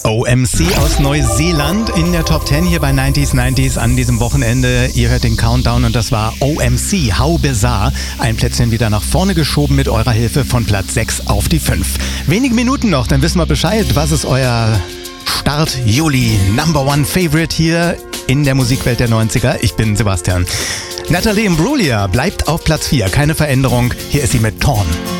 OMC aus Neuseeland in der Top 10 hier bei 90s an diesem Wochenende. Ihr hört den Countdown und das war OMC, How Bizarre. Ein Plätzchen wieder nach vorne geschoben mit eurer Hilfe von Platz 6 auf die 5. Wenige Minuten noch, dann wissen wir Bescheid. Was ist euer Start Juli Number One Favorite hier in der Musikwelt der 90er? Ich bin Sebastian. Natalie Imbruglia bleibt auf Platz 4. Keine Veränderung. Hier ist sie mit Torn.